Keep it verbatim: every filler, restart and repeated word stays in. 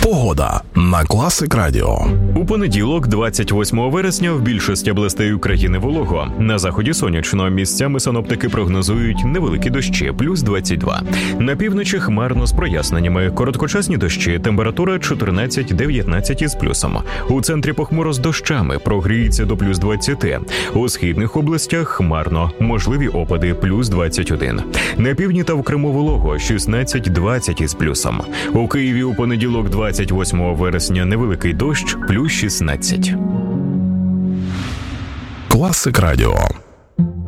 Погода на Класик Радіо. У понеділок, двадцять восьмого вересня, в більшості областей України волого. На заході сонячно, місцями синоптики прогнозують невеликі дощі, плюс двадцять два. На півночі хмарно з проясненнями, короткочасні дощі, температура чотирнадцять-дев'ятнадцять із плюсом. У центрі похмуро з дощами, прогріється до плюс двадцять. У східних областях хмарно, можливі опади, плюс двадцять один. На півдні та в Криму волого, шістнадцять-двадцять із плюсом. У Києві у понеділок, двадцять восьмого вересня, невеликий дощ, плюс шістнадцять. Класик Радіо.